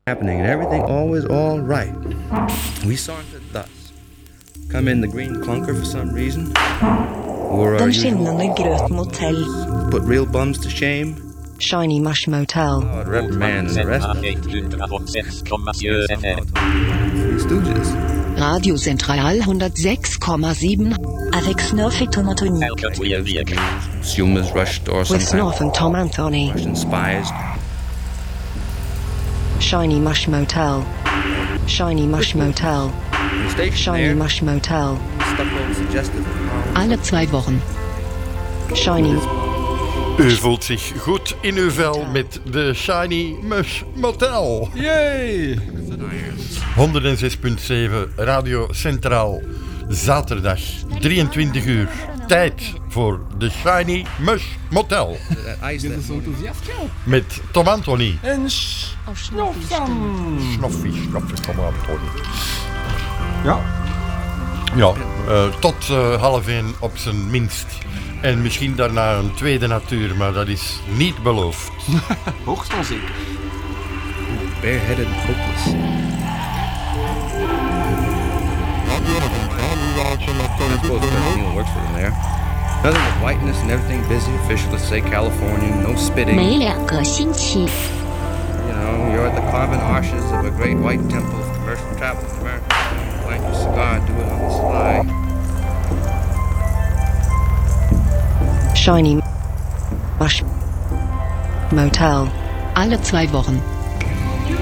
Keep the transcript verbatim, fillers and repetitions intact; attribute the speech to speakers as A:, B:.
A: happening and everything always all right. We sauntered thus. Come in the green clunker for some reason. Or
B: Den skinnende grøt motell.
A: put real bums to shame.
B: Shiny Mush Motel.
A: Oh, I'd reprimand the rest of them. Three Stooges.
C: Radio Central hundertsechs Komma sieben.
B: Avec Snuff et Tom Anthony.
A: Consumers rushed or
B: With
A: sometimes
B: Snuff and Tom Anthony.
A: Russian spies.
B: Shiny Mush Motel. Shiny Mush Motel.
A: The station
B: Shiny
A: there,
B: Mush Motel.
A: stucco suggestive of
C: Alle zwei Wochen.
B: Shiny.
D: U voelt zich goed in uw vel met de Shiny Mush Motel.
A: Yay!
D: honderdzes komma zeven Radio Centraal. Zaterdag drieëntwintig uur. Tijd voor de Shiny Mush Motel.
A: That ice that
D: Met Tom Anthony.
E: En Snoffam.
D: Snoffie, Snoffie, Tom Anthony.
E: Ja.
D: Ja, uh, tot uh, half één op zijn minst. En misschien daarna een tweede natuur, maar dat is niet beloofd.
E: Hoogst onzeker.
A: bareheaded and hopeless. I suppose Neil works for them there. Nothing but whiteness and everything busy. Officials say California, no spitting.
F: 每两个星期
A: You know, you're at the carven arches of a great white temple of commercial travel in America. Light your cigar, do it on the sly.
B: Shiny Mush Motel.
C: Alle zwei Wochen.